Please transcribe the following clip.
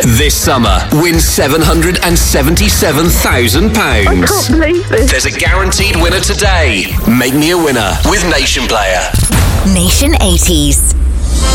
This summer, win £777,000. I can't believe this. There's a guaranteed winner today. Make me a winner with Nation Player. Nation 80s.